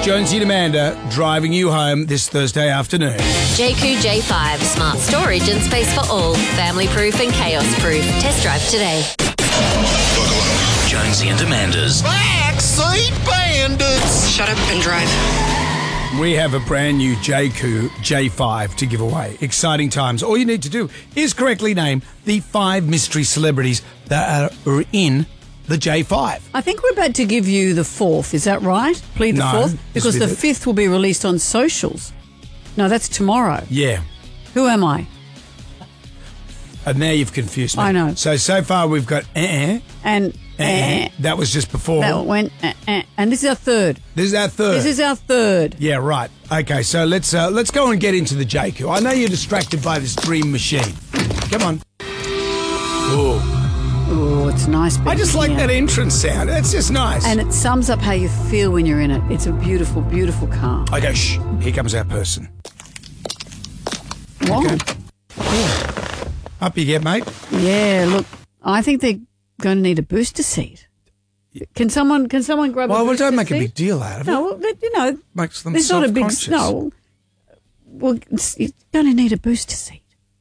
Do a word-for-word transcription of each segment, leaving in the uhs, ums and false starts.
Jonesy and Amanda driving you home this Thursday afternoon. J Q J five, smart storage and space for all. Family proof and chaos proof. Test drive today. Jonesy and Amanda's Backseat Bandits. Shut up and drive. We have a brand new J Q J five to give away. Exciting times. All you need to do is correctly name the five mystery celebrities that are in the J five. I think we're about to give you the fourth. Is that right? Plead the No, fourth? this Because will the be the- fifth will be released on socials. No, that's tomorrow. Yeah. Who am I? And now you've confused me. I know. So, so far we've got eh, And eh, eh, eh. That was just before. that went eh, eh. And this is our third. This is our third. This is our third. Yeah, right. Okay, so let's uh, let's go and get into the J Q. I know you're distracted by this dream machine. Come on. Oh, Oh, it's nice. I just like here. that entrance sound. It's just nice. And it sums up how you feel when you're in it. It's a beautiful, beautiful car. Okay, shh. Here comes our person. What? Up you get, mate. Yeah, look, I think they're going to need a booster seat. Can someone can someone grab a Well, well booster don't make seat? a big deal out of it. No, well, that- you know, Makes them it's not a big self-conscious. no. Well, it's, you're going to need a booster seat.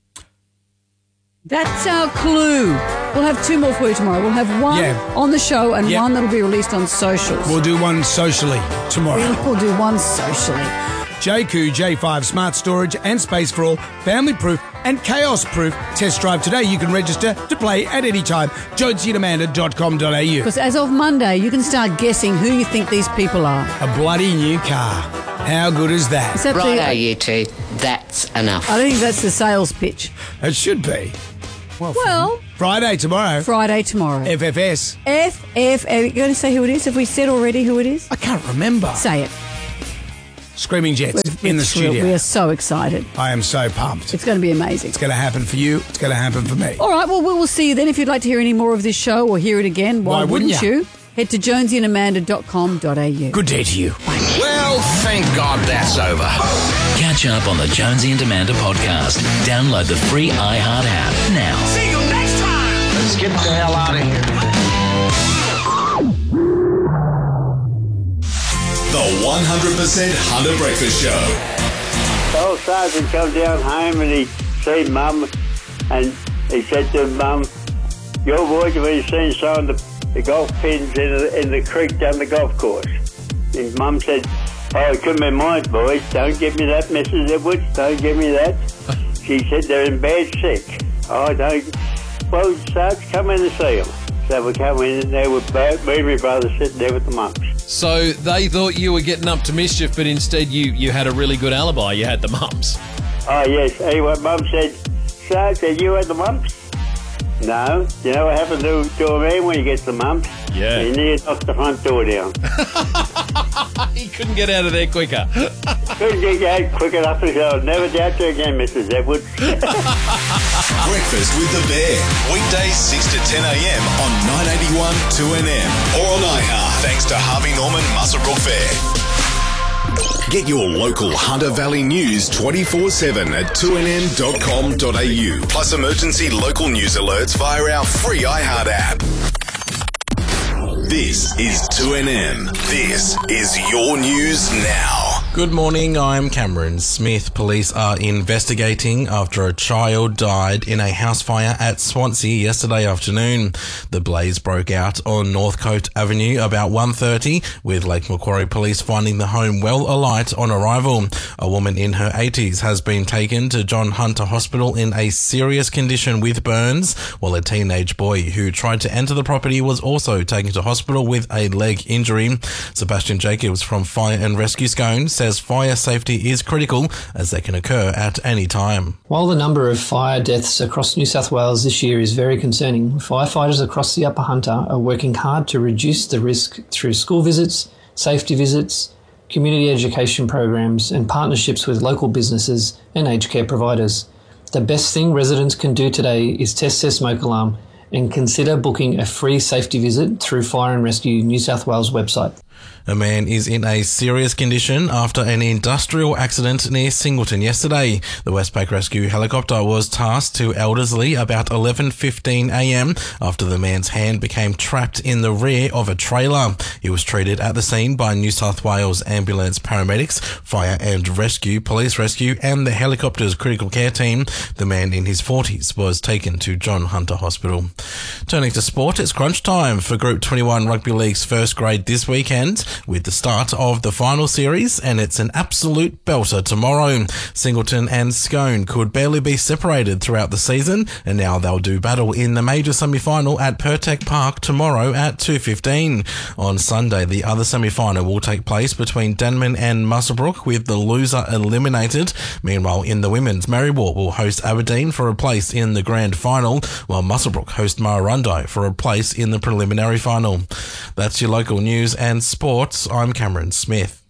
That's our clue. We'll have two more for you tomorrow. We'll have one Yeah. on the show and Yeah. one that'll be released on socials. We'll do one socially tomorrow. We'll do one socially. J Q J five smart storage and space for all, family proof and chaos proof. Test drive today. You can register to play at any time. jonesy and amanda dot com dot a u. Because as of Monday, you can start guessing who you think these people are. A bloody new car. How good is that? Is that Righto, the, you two. That's enough. I don't think that's the sales pitch. It should be. Well, Well, Friday tomorrow. Friday tomorrow. F F S. F F. Are you going to say who it is? Have we said already who it is? I can't remember. Say it. Screaming Jets in the It's real- studio. We are so excited. I am so pumped. It's going to be amazing. It's going to happen for you. It's going to happen for me. All right, well, we will see you then. If you'd like to hear any more of this show or hear it again, why, Why wouldn't wouldn't ya? you? Head to jonesy and amanda dot com dot a u. Good day to you. Well, thank God that's over. Catch up on the Jonesy and Amanda podcast. Download the free iHeart app now. See you next time. Let's get the hell out of here. The one hundred percent Hunter Breakfast Show. Old sergeant come down home and he seen Mum and he said to Mum, your boys have been seen sowing the, the golf pins in the, in the creek down the golf course. And Mum said, oh, it couldn't be mine, boys. Don't give me that, Missus Edwards. Don't give me that. She said they're in bad sick. Oh, don't. Well, Sarge, come in and see them. So we come in and there with me and my brother sitting there with the mumps. So they thought you were getting up to mischief, but instead you, you had a really good alibi. You had the mumps. Oh, yes. Anyway, Mum said, Sarge, have you had the mumps? No. You know what happened to, to a man when he gets the mumps? Yeah. He nearly knocked the front door down. He couldn't get out of there quicker. Couldn't get out quick enough to say, I'll never doubt you again, Missus Edwards. Breakfast with the Bear. Weekdays six to ten a.m. on nine eighty-one two N M or on iHeart. Thanks to Harvey Norman Muswellbrook Fair. Get your local Hunter Valley news twenty-four seven at two n m dot com dot a u. Plus emergency local news alerts via our free iHeart app. This is two N M. This is your news now. Good morning, I'm Cameron Smith. Police are investigating after a child died in a house fire at Swansea yesterday afternoon. The blaze broke out on Northcote Avenue about one thirty, with Lake Macquarie Police finding the home well alight on arrival. A woman in her eighties has been taken to John Hunter Hospital in a serious condition with burns, while a teenage boy who tried to enter the property was also taken to hospital with a leg injury. Sebastian Jacobs from Fire and Rescue Scone says fire safety is critical as they can occur at any time. While the number of fire deaths across New South Wales this year is very concerning, firefighters across the Upper Hunter are working hard to reduce the risk through school visits, safety visits, community education programs and partnerships with local businesses and aged care providers. The best thing residents can do today is test their smoke alarm and consider booking a free safety visit through Fire and Rescue New South Wales website. A man is in a serious condition after an industrial accident near Singleton yesterday. The Westpac Rescue helicopter was tasked to Elderslie about eleven fifteen a m after the man's hand became trapped in the rear of a trailer. He was treated at the scene by New South Wales ambulance paramedics, fire and rescue, police rescue and the helicopter's critical care team. The man in his forties was taken to John Hunter Hospital. Turning to sport, it's crunch time for Group twenty-one Rugby League's first grade this weekend, with the start of the final series, and it's an absolute belter tomorrow. Singleton and Scone could barely be separated throughout the season, and now they'll do battle in the major semi-final at Pertec Park tomorrow at two fifteen. On Sunday, the other semi-final will take place between Denman and Muswellbrook, with the loser eliminated. Meanwhile, in the women's, Marywar will host Aberdeen for a place in the grand final, while Muswellbrook host Murrurundi for a place in the preliminary final. That's your local news and sports. I'm Cameron Smith.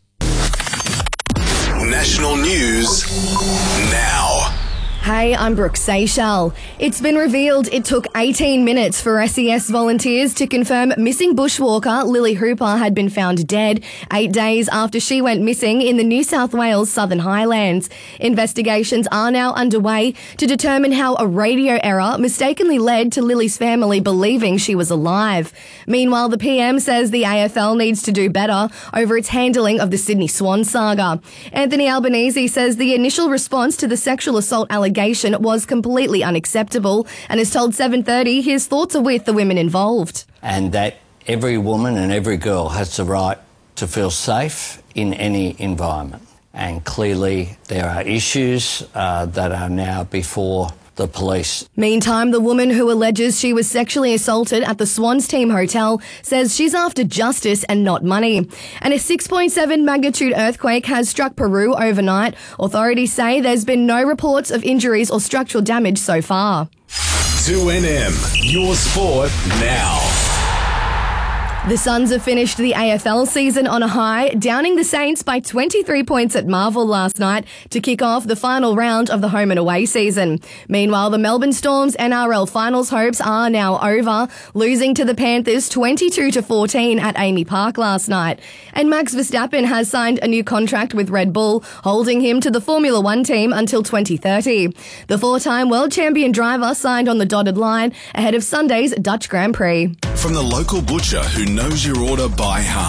National news now. Hey, I'm Brooke Seychelles. It's been revealed it took eighteen minutes for S E S volunteers to confirm missing bushwalker Lily Hooper had been found dead eight days after she went missing in the New South Wales Southern Highlands. Investigations are now underway to determine how a radio error mistakenly led to Lily's family believing she was alive. Meanwhile, the P M says the A F L needs to do better over its handling of the Sydney Swan saga. Anthony Albanese says the initial response to the sexual assault allegation was completely unacceptable and has told seven thirty his thoughts are with the women involved. And that every woman and every girl has the right to feel safe in any environment. And clearly there are issues uh, that are now before the police. Meantime, the woman who alleges she was sexually assaulted at the Swans Team Hotel says she's after justice and not money. And a six point seven magnitude earthquake has struck Peru overnight. Authorities say there's been no reports of injuries or structural damage so far. two N M, your sport now. The Suns have finished the A F L season on a high, downing the Saints by twenty-three points at Marvel last night to kick off the final round of the home and away season. Meanwhile, the Melbourne Storm's N R L finals hopes are now over, losing to the Panthers twenty-two to fourteen at Amy Park last night. And Max Verstappen has signed a new contract with Red Bull, holding him to the Formula One team until twenty thirty. The four-time world champion driver signed on the dotted line ahead of Sunday's Dutch Grand Prix. From the local butcher who knows your order by heart.